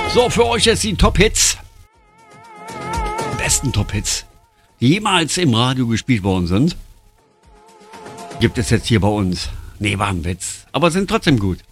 So, für euch jetzt die Top-Hits. Besten Top-Hits, die jemals im Radio gespielt worden sind. Gibt es jetzt hier bei uns. Nee, war ein Witz, aber sind trotzdem gut.